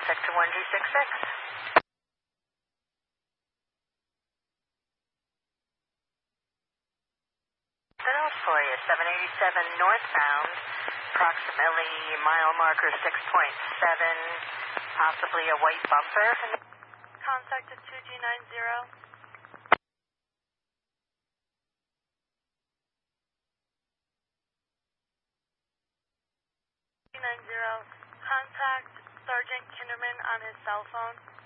sector 1G66. For you, 787 northbound, approximately mile marker 6.7, possibly a white bumper. Contact at 2G90. 2G90. Contact Sergeant Kinderman on his cell phone.